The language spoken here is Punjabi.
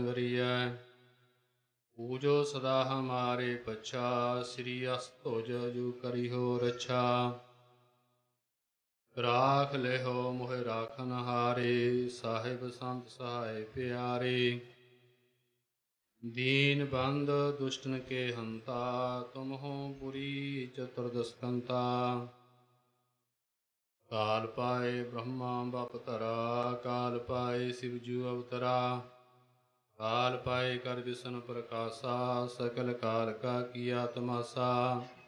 ਵਰੀਐ ਪੂਜੋ ਸਦਾ ਹਮਾਰੇ ਪਛਾ ਸ੍ਰੀ ਅਸਤੁਜ ਜੂ ਕਰਿਓ ਰਛਾ ਰਾਖ ਲਿਹੋ ਮੋਹਿ ਰਾਖਨ ਹਾਰੇ ਸਾਹਿਬ ਸੰਤ ਸਹਾਇ ਪਿਆਰੇ ਦੀਨ ਬੰਦ ਦੁਸ਼ਟਨ ਕੇ ਹੰਤਾ ਤੁਮ ਹੋ ਪੁਰੀ ਚਤੁਰਦਸਕੰਤਾ ਕਾਲ ਪਾਏ ਬ੍ਰਹਮਾ ਬਪ ਧਰਾ ਕਾਲ ਪਾਏ ਸਿਵ ਜੂ ਅਵਤਰਾ ਕਾਲ ਪਾਏ ਕਰ ਵਿਸ਼ਨ ਪ੍ਰਕਾਸ਼ਾ ਸਕਲ ਕਾਲ ਕਾ ਕੀਆ ਤਮਾਸਾ